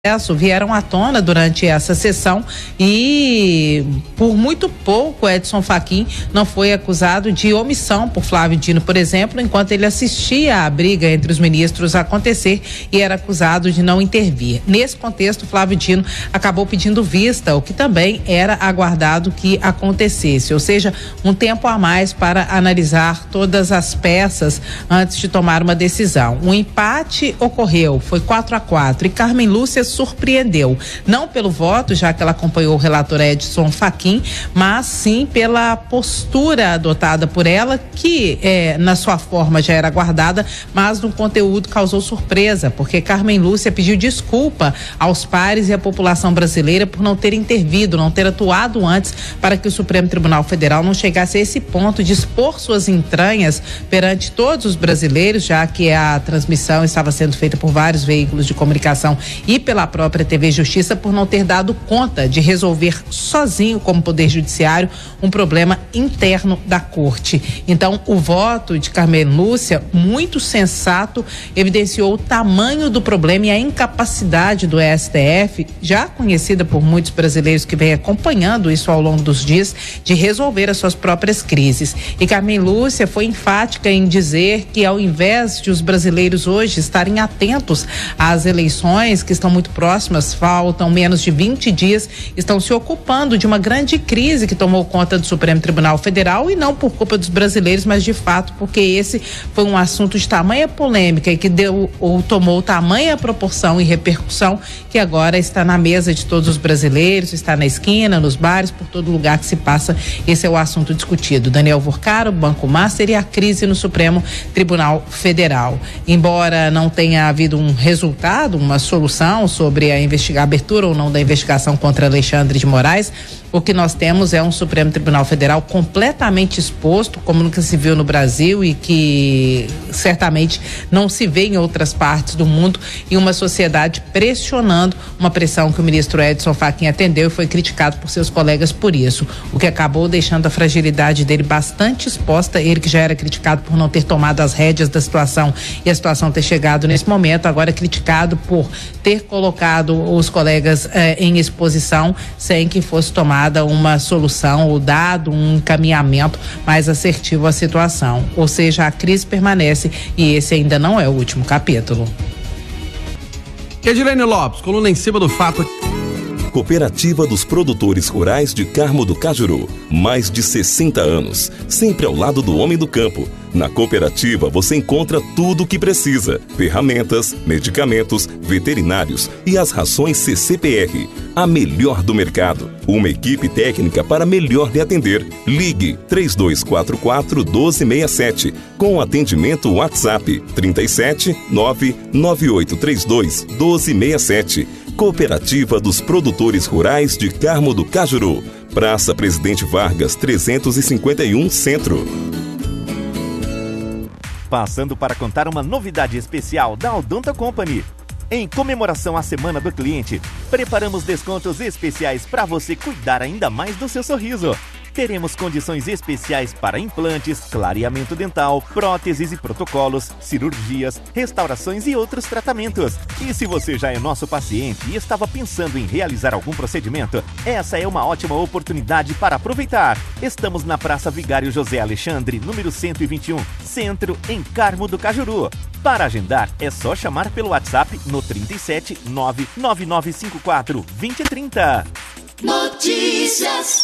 vieram à tona durante essa sessão e por muito pouco Edson Fachin não foi acusado de omissão por Flávio Dino, por exemplo, enquanto ele assistia à briga entre os ministros acontecer e era acusado de não intervir. Nesse contexto, Flávio Dino acabou pedindo vista, o que também era aguardado que acontecesse, ou seja, um tempo a mais para analisar todas as peças antes de tomar uma decisão. Um empate ocorreu, foi 4-4 e Carmen Lúcia surpreendeu, não pelo voto, já que ela acompanhou o relator Edson Fachin, mas sim pela postura adotada por ela, que na sua forma já era aguardada, mas no conteúdo causou surpresa, porque Carmen Lúcia pediu desculpa aos pares e à população brasileira por não ter intervido, não ter atuado antes para que o Supremo Tribunal Federal não chegasse a esse ponto de expor suas entranhas perante todos os brasileiros, já que a transmissão estava sendo feita por vários veículos de comunicação e pela própria TV Justiça, por não ter dado conta de resolver sozinho, como Poder Judiciário, um problema interno da Corte. Então, o voto de Carmen Lúcia, muito sensato, evidenciou o tamanho do problema e a incapacidade do STF, já conhecida por muitos brasileiros que vêm acompanhando isso ao longo dos dias, de resolver as suas próprias crises. E Carmen Lúcia foi enfática em dizer que, ao invés de os brasileiros hoje estarem atentos às eleições que estão muito próximas, faltam menos de 20 dias, estão se ocupando de uma grande crise que tomou conta do Supremo Tribunal Federal, e não por culpa dos brasileiros, mas de fato porque esse foi um assunto de tamanha polêmica e que tomou tamanha proporção e repercussão que agora está na mesa de todos os brasileiros, está na esquina, nos bares, por todo lugar que se passa. Esse é o assunto discutido. Daniel Vorcaro, Banco Master e a crise no Supremo Tribunal Federal. Embora não tenha havido um resultado, uma solução sobre a abertura ou não da investigação contra Alexandre de Moraes, o que nós temos é um Supremo Tribunal Federal completamente exposto, como nunca se viu no Brasil e que certamente não se vê em outras partes do mundo, e uma sociedade pressionando, uma pressão que o ministro Edson Fachin atendeu e foi criticado por seus colegas por isso, o que acabou deixando a fragilidade dele bastante exposta, ele que já era criticado por não ter tomado as rédeas da situação e a situação ter chegado nesse momento, agora é criticado por ter colocado os colegas em exposição sem que fosse tomada uma solução ou dado um encaminhamento mais assertivo à situação. Ou seja, a crise permanece e esse ainda não é o último capítulo. Edilene Lopes, coluna em cima do fato. Cooperativa dos Produtores Rurais de Carmo do Cajuru. Mais de 60 anos, sempre ao lado do homem do campo. Na cooperativa você encontra tudo o que precisa: ferramentas, medicamentos, veterinários e as rações CCPR. A melhor do mercado. Uma equipe técnica para melhor lhe atender. Ligue 3244-1267 com atendimento WhatsApp 37 99832 1267. Cooperativa dos Produtores Rurais de Carmo do Cajuru. Praça Presidente Vargas 351 Centro. Passando para contar uma novidade especial da Odonto Company. Em comemoração à Semana do Cliente, preparamos descontos especiais para você cuidar ainda mais do seu sorriso. Teremos condições especiais para implantes, clareamento dental, próteses e protocolos, cirurgias, restaurações e outros tratamentos. E se você já é nosso paciente e estava pensando em realizar algum procedimento, essa é uma ótima oportunidade para aproveitar. Estamos na Praça Vigário José Alexandre, número 121, Centro, em Carmo do Cajuru. Para agendar, é só chamar pelo WhatsApp no 37 99954 2030. Notícias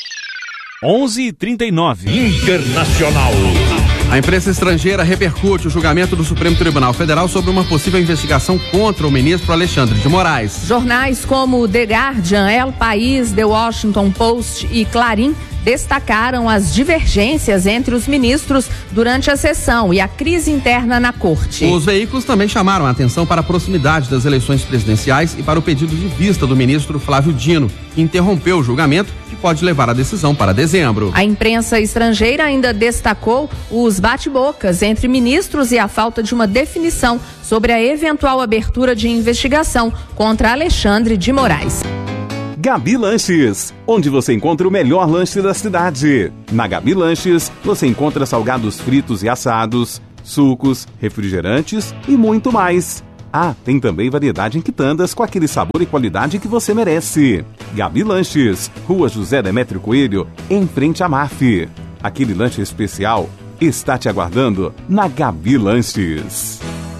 11h39. Internacional. A imprensa estrangeira repercute o julgamento do Supremo Tribunal Federal sobre uma possível investigação contra o ministro Alexandre de Moraes. Jornais como The Guardian, El País, The Washington Post e Clarim destacaram as divergências entre os ministros durante a sessão e a crise interna na corte. Os veículos também chamaram a atenção para a proximidade das eleições presidenciais e para o pedido de vista do ministro Flávio Dino, que interrompeu o julgamento, que pode levar a decisão para dezembro. A imprensa estrangeira ainda destacou os bate-bocas entre ministros e a falta de uma definição sobre a eventual abertura de investigação contra Alexandre de Moraes. Gabi Lanches, onde você encontra o melhor lanche da cidade. Na Gabi Lanches, você encontra salgados fritos e assados, sucos, refrigerantes e muito mais. Ah, tem também variedade em quitandas com aquele sabor e qualidade que você merece. Gabi Lanches, Rua José Demétrio Coelho, em frente à MAF. Aquele lanche especial está te aguardando na Gabi Lanches.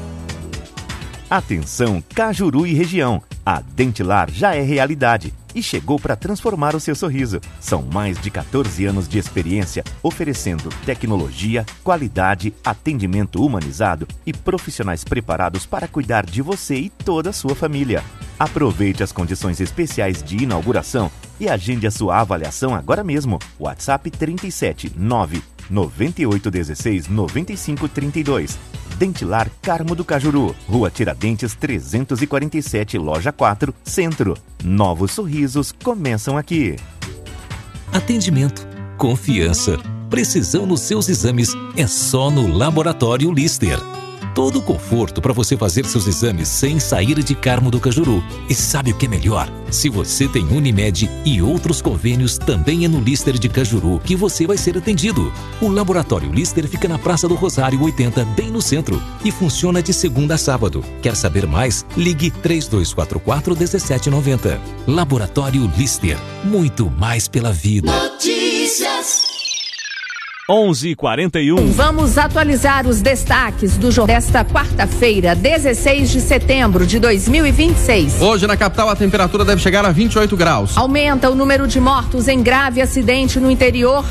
Atenção, Cajuru e região. A Dentilar já é realidade e chegou para transformar o seu sorriso. São mais de 14 anos de experiência, oferecendo tecnologia, qualidade, atendimento humanizado e profissionais preparados para cuidar de você e toda a sua família. Aproveite as condições especiais de inauguração e agende a sua avaliação agora mesmo. WhatsApp 37 9 9816 9532. Dentilar Carmo do Cajuru, Rua Tiradentes 347, Loja 4, Centro. Novos sorrisos começam aqui. Atendimento, confiança, precisão nos seus exames é só no Laboratório Lister. Todo o conforto para você fazer seus exames sem sair de Carmo do Cajuru. E sabe o que é melhor? Se você tem Unimed e outros convênios, também é no Lister de Cajuru que você vai ser atendido. O Laboratório Lister fica na Praça do Rosário 80, bem no centro, e funciona de segunda a sábado. Quer saber mais? Ligue 3244-1790. Laboratório Lister, muito mais pela vida. Notícias. 11h41. Vamos atualizar os destaques do jornal desta quarta-feira, 16 de setembro de 2026. Hoje na capital a temperatura deve chegar a 28 graus. Aumenta o número de mortos em grave acidente no interior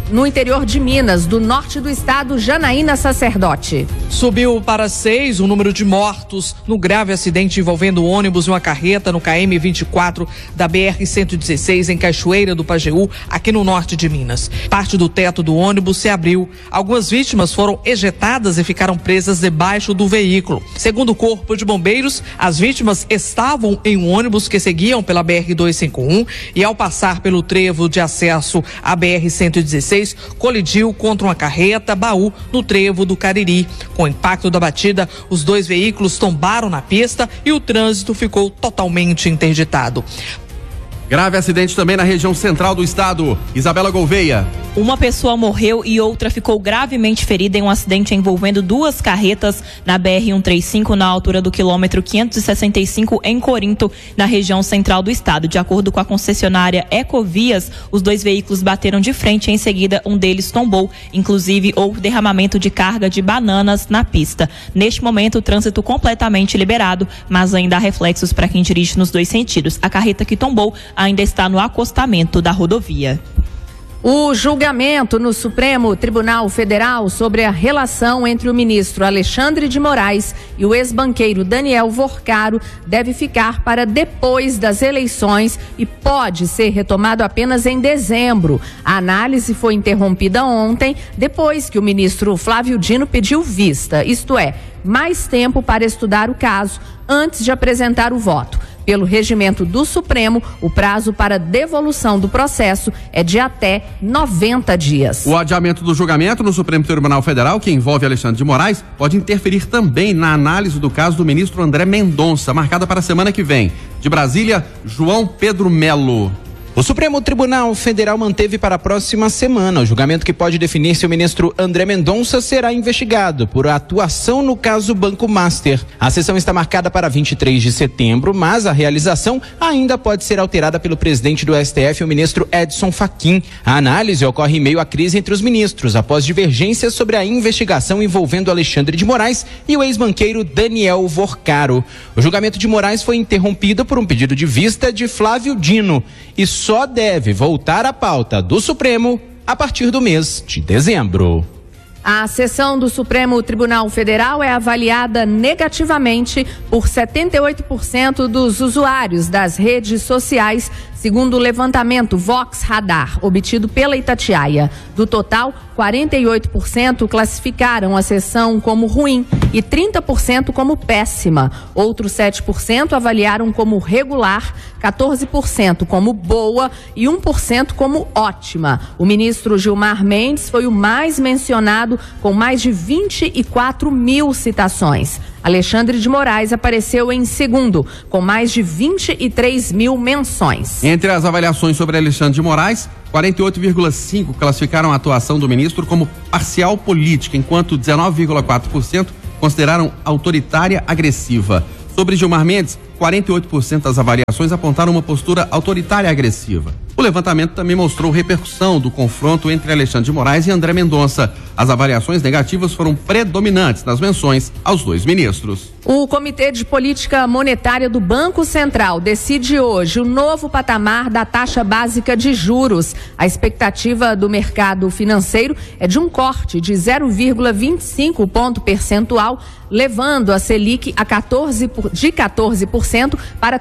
de Minas, do norte do estado, Janaína Sacerdote. Subiu para 6 o número de mortos no grave acidente envolvendo ônibus e uma carreta no KM 24 da BR-116 em Cachoeira do Pajeú, aqui no norte de Minas. Parte do teto do ônibus se abriu. Algumas vítimas foram ejetadas e ficaram presas debaixo do veículo. Segundo o Corpo de Bombeiros, as vítimas estavam em um ônibus que seguiam pela BR-251 e ao passar pelo trevo de acesso à BR-116, colidiu contra uma carreta baú no trevo do Cariri. Com o impacto da batida, os dois veículos tombaram na pista e o trânsito ficou totalmente interditado. Grave acidente também na região central do estado. Isabela Gouveia. Uma pessoa morreu e outra ficou gravemente ferida em um acidente envolvendo duas carretas na BR-135 na altura do quilômetro 565 em Corinto, na região central do estado. De acordo com a concessionária Ecovias, os dois veículos bateram de frente e em seguida um deles tombou. Inclusive, houve derramamento de carga de bananas na pista. Neste momento, o trânsito completamente liberado, mas ainda há reflexos para quem dirige nos dois sentidos. A carreta que tombou ainda está no acostamento da rodovia. O julgamento no Supremo Tribunal Federal sobre a relação entre o ministro Alexandre de Moraes e o ex-banqueiro Daniel Vorcaro deve ficar para depois das eleições e pode ser retomado apenas em dezembro. A análise foi interrompida ontem, depois que o ministro Flávio Dino pediu vista, isto é, mais tempo para estudar o caso antes de apresentar o voto. Pelo regimento do Supremo, o prazo para devolução do processo é de até 90 dias. O adiamento do julgamento no Supremo Tribunal Federal, que envolve Alexandre de Moraes, pode interferir também na análise do caso do ministro André Mendonça, marcada para a semana que vem. De Brasília, João Pedro Melo. O Supremo Tribunal Federal manteve para a próxima semana o julgamento que pode definir se o ministro André Mendonça será investigado por atuação no caso Banco Master. A sessão está marcada para 23 de setembro, mas a realização ainda pode ser alterada pelo presidente do STF, o ministro Edson Fachin. A análise ocorre em meio à crise entre os ministros, após divergências sobre a investigação envolvendo Alexandre de Moraes e o ex-banqueiro Daniel Vorcaro. O julgamento de Moraes foi interrompido por um pedido de vista de Flávio Dino e só deve voltar à pauta do Supremo a partir do mês de dezembro. A sessão do Supremo Tribunal Federal é avaliada negativamente por 78% dos usuários das redes sociais, segundo o levantamento Vox Radar, obtido pela Itatiaia. Do total, 48% classificaram a sessão como ruim e 30% como péssima. Outros 7% avaliaram como regular, 14% como boa e 1% como ótima. O ministro Gilmar Mendes foi o mais mencionado, com mais de 24 mil citações. Alexandre de Moraes apareceu em segundo, com mais de 23 mil menções. Entre as avaliações sobre Alexandre de Moraes, 48,5% classificaram a atuação do ministro como parcial política, enquanto 19,4% consideraram autoritária agressiva. Sobre Gilmar Mendes, 48% das avaliações apontaram uma postura autoritária agressiva. O levantamento também mostrou repercussão do confronto entre Alexandre de Moraes e André Mendonça. As avaliações negativas foram predominantes nas menções aos dois ministros. O Comitê de Política Monetária do Banco Central decide hoje o novo patamar da taxa básica de juros. A expectativa do mercado financeiro é de um corte de 0,25 ponto percentual, levando a Selic de 14% para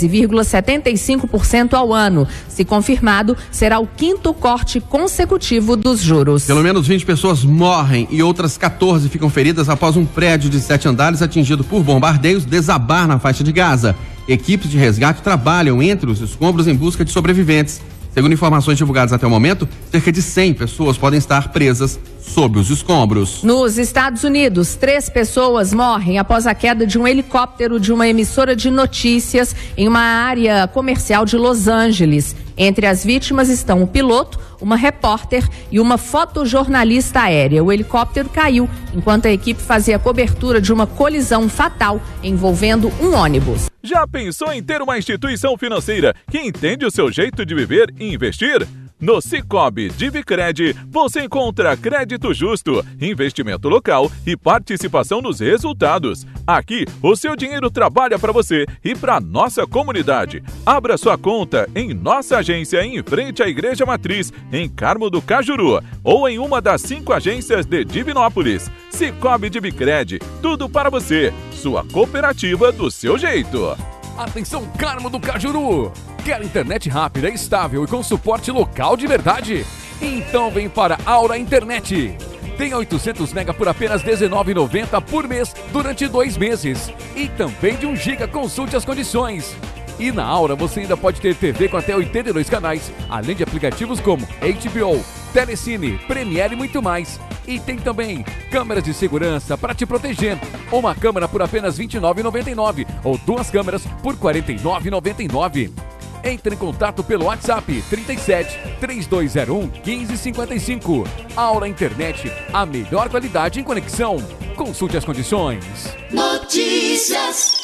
13,75% ao ano. Se confirmado, será o 5º corte consecutivo dos juros. Pelo menos 20 pessoas morrem e outras 14 ficam feridas após um prédio de 7 andares atingido por bombardeios desabar na faixa de Gaza. Equipes de resgate trabalham entre os escombros em busca de sobreviventes. Segundo informações divulgadas até o momento, cerca de 100 pessoas podem estar presas sob os escombros. Nos Estados Unidos, 3 pessoas morrem após a queda de um helicóptero de uma emissora de notícias em uma área comercial de Los Angeles. Entre as vítimas estão o piloto, uma repórter e uma fotojornalista aérea. O helicóptero caiu enquanto a equipe fazia cobertura de uma colisão fatal envolvendo um ônibus. Já pensou em ter uma instituição financeira que entende o seu jeito de viver e investir? No Sicoob Divicred, você encontra crédito justo, investimento local e participação nos resultados. Aqui, o seu dinheiro trabalha para você e para nossa comunidade. Abra sua conta em nossa agência em frente à Igreja Matriz, em Carmo do Cajuru, ou em uma das 5 agências de Divinópolis. Sicoob Divicred, tudo para você. Sua cooperativa do seu jeito. Atenção, Carmo do Cajuru! Quer internet rápida, estável e com suporte local de verdade? Então vem para Aura Internet. Tem 800 mega por apenas R$19,90 por mês durante 2 meses. E também de 1 giga, consulte as condições. E na Aura você ainda pode ter TV com até 82 canais, além de aplicativos como HBO, Telecine, Premiere e muito mais. E tem também câmeras de segurança para te proteger. Uma câmera por apenas R$29,99 ou 2 câmeras por R$49,99. Entre em contato pelo WhatsApp 37 3201 1555. Aura Internet, a melhor qualidade em conexão. Consulte as condições. Notícias.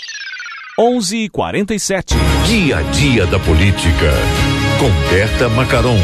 11h47. Dia a dia da política. Com Berta Macaron.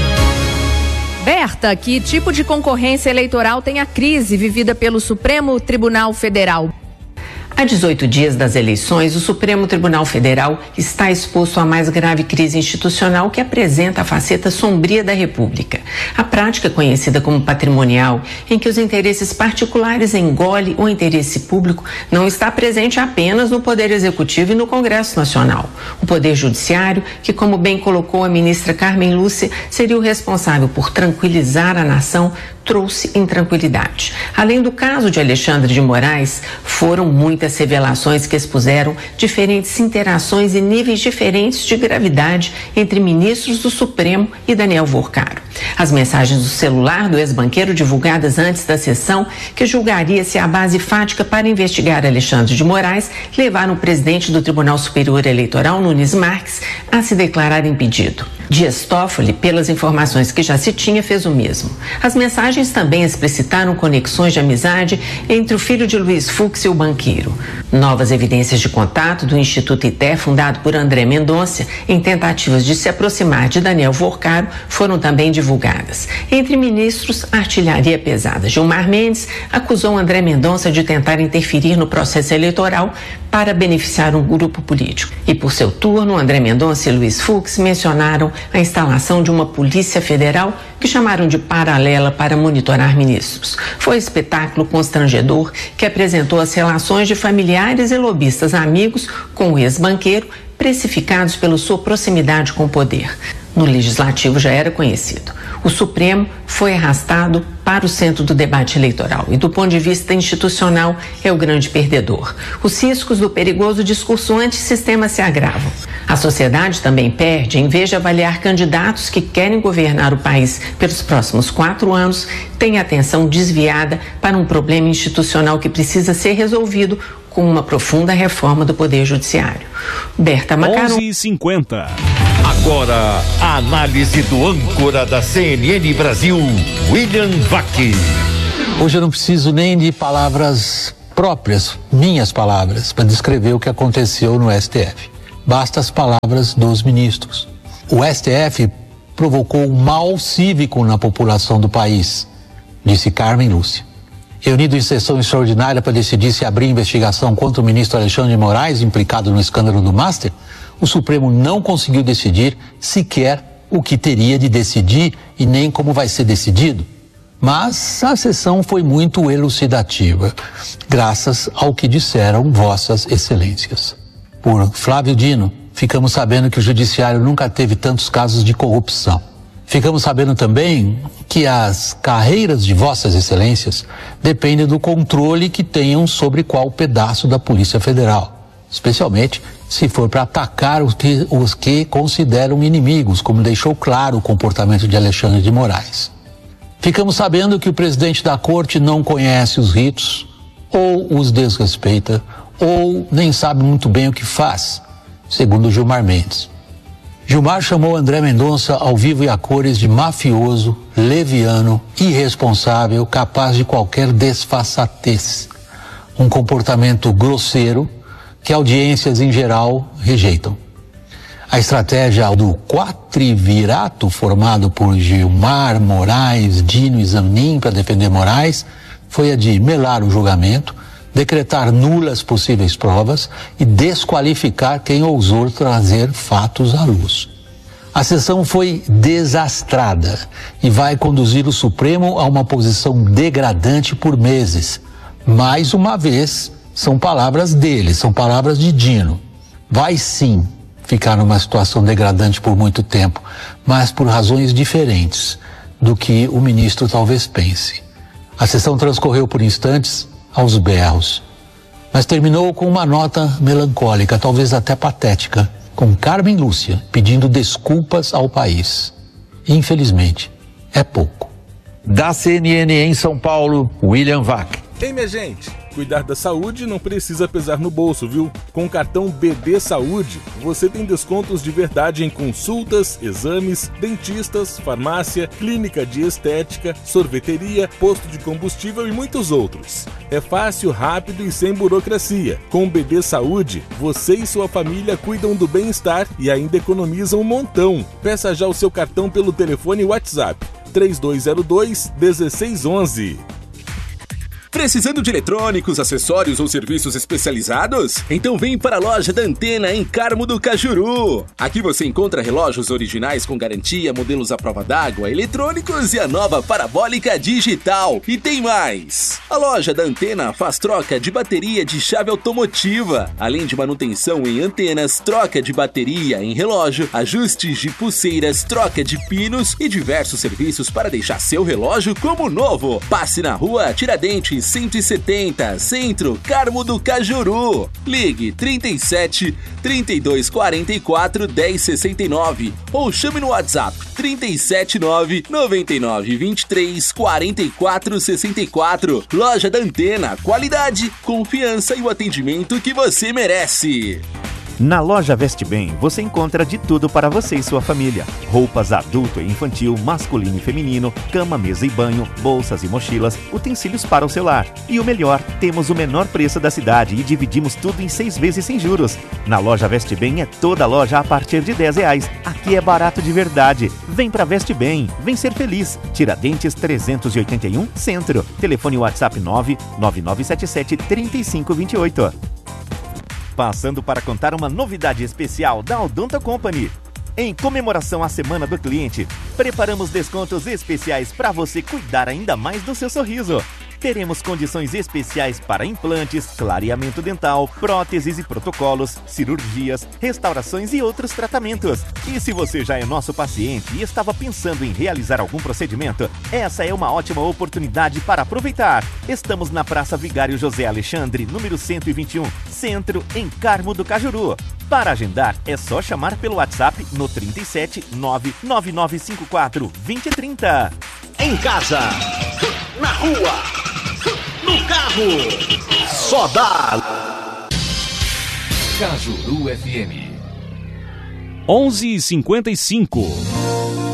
Berta, que tipo de concorrência eleitoral tem a crise vivida pelo Supremo Tribunal Federal? Há 18 dias das eleições, o Supremo Tribunal Federal está exposto à mais grave crise institucional que apresenta a faceta sombria da República. A prática conhecida como patrimonial, em que os interesses particulares engolem o interesse público, não está presente apenas no Poder Executivo e no Congresso Nacional. O Poder Judiciário, que, como bem colocou a ministra Carmen Lúcia, seria o responsável por tranquilizar a nação, trouxe intranquilidade. Além do caso de Alexandre de Moraes, foram muitas revelações que expuseram diferentes interações e níveis diferentes de gravidade entre ministros do Supremo e Daniel Vorcaro. As mensagens do celular do ex-banqueiro divulgadas antes da sessão, que julgaria-se a base fática para investigar Alexandre de Moraes, levaram o presidente do Tribunal Superior Eleitoral, Nunes Marques, a se declarar impedido. Dias Toffoli, pelas informações que já se tinha, fez o mesmo. As mensagens também explicitaram conexões de amizade entre o filho de Luiz Fux e o banqueiro. Novas evidências de contato do Instituto ITER, fundado por André Mendonça, em tentativas de se aproximar de Daniel Vorcaro, foram também divulgadas. Entre ministros, a artilharia pesada. Gilmar Mendes acusou André Mendonça de tentar interferir no processo eleitoral para beneficiar um grupo político. E, por seu turno, André Mendonça e Luiz Fux mencionaram a instalação de uma polícia federal que chamaram de paralela para monitorar ministros. Foi um espetáculo constrangedor que apresentou as relações de familiares e lobistas amigos com o ex-banqueiro, precificados pela sua proximidade com o poder. No Legislativo já era conhecido. O Supremo foi arrastado para o centro do debate eleitoral e, do ponto de vista institucional, é o grande perdedor. Os riscos do perigoso discurso antissistema se agravam. A sociedade também perde, em vez de avaliar candidatos que querem governar o país pelos próximos 4 anos, tem a atenção desviada para um problema institucional que precisa ser resolvido com uma profunda reforma do Poder Judiciário. Berta Macaron. 11h50. Agora, a análise do âncora da CNN Brasil, William Vac. Hoje eu não preciso nem de palavras próprias, minhas palavras, para descrever o que aconteceu no STF. Basta as palavras dos ministros. O STF provocou um mal cívico na população do país, disse Carmen Lúcia. Reunido em sessão extraordinária para decidir se abrir investigação contra o ministro Alexandre de Moraes, implicado no escândalo do Master, o Supremo não conseguiu decidir sequer o que teria de decidir e nem como vai ser decidido. Mas a sessão foi muito elucidativa, graças ao que disseram vossas excelências. Por Flávio Dino, ficamos sabendo que o judiciário nunca teve tantos casos de corrupção. Ficamos sabendo também que as carreiras de vossas excelências dependem do controle que tenham sobre qual pedaço da Polícia Federal, especialmente se for para atacar os que consideram inimigos, como deixou claro o comportamento de Alexandre de Moraes. Ficamos sabendo que o presidente da corte não conhece os ritos, ou os desrespeita, ou nem sabe muito bem o que faz, segundo Gilmar Mendes. Gilmar chamou André Mendonça ao vivo e a cores de mafioso, leviano, irresponsável, capaz de qualquer desfaçatez. Um comportamento grosseiro que audiências em geral rejeitam. A estratégia do quatrivirato formado por Gilmar, Moraes, Dino e Zanin para defender Moraes foi a de melar o julgamento, decretar nulas possíveis provas e desqualificar quem ousou trazer fatos à luz. A sessão foi desastrada e vai conduzir o Supremo a uma posição degradante por meses. Mais uma vez, são palavras dele, são palavras de Dino. Vai sim ficar numa situação degradante por muito tempo, mas por razões diferentes do que o ministro talvez pense. A sessão transcorreu por instantes aos berros, mas terminou com uma nota melancólica, talvez até patética, com Carmen Lúcia pedindo desculpas ao país. Infelizmente, é pouco. Da CNN em São Paulo, William Vac. Ei, minha gente, cuidar da saúde não precisa pesar no bolso, viu? Com o cartão BD Saúde, você tem descontos de verdade em consultas, exames, dentistas, farmácia, clínica de estética, sorveteria, posto de combustível e muitos outros. É fácil, rápido e sem burocracia. Com o BD Saúde, você e sua família cuidam do bem-estar e ainda economizam um montão. Peça já o seu cartão pelo telefone WhatsApp 3202-1611. Precisando de eletrônicos, acessórios ou serviços especializados? Então vem para a loja da Antena em Carmo do Cajuru. Aqui você encontra relógios originais com garantia, modelos à prova d'água, eletrônicos e a nova parabólica digital. E tem mais! A loja da Antena faz troca de bateria de chave automotiva, além de manutenção em antenas, troca de bateria em relógio, ajustes de pulseiras, troca de pinos e diversos serviços para deixar seu relógio como novo. Passe na rua Tiradentes 170, Centro, Carmo do Cajuru. Ligue 37 3244 1069 ou chame no WhatsApp 379 99 23 44 64. Loja da Antena, qualidade, confiança e o atendimento que você merece. Na loja Veste Bem, você encontra de tudo para você e sua família. Roupas adulto e infantil, masculino e feminino, cama, mesa e banho, bolsas e mochilas, utensílios para o celular. E o melhor, temos o menor preço da cidade e dividimos tudo em 6 vezes sem juros. Na loja Veste Bem é toda loja a partir de R$10. Aqui é barato de verdade. Vem pra Veste Bem, vem ser feliz. Tiradentes 381, Centro. Telefone WhatsApp 99977-3528. Passando para contar uma novidade especial da Odonto Company. Em comemoração à Semana do Cliente, preparamos descontos especiais para você cuidar ainda mais do seu sorriso. Teremos condições especiais para implantes, clareamento dental, próteses e protocolos, cirurgias, restaurações e outros tratamentos. E se você já é nosso paciente e estava pensando em realizar algum procedimento, essa é uma ótima oportunidade para aproveitar. Estamos na Praça Vigário José Alexandre, número 121, Centro, em Carmo do Cajuru. Para agendar, é só chamar pelo WhatsApp no 37 99954 2030. Em casa, na rua, no carro, só dá Cajuru FM 11h55.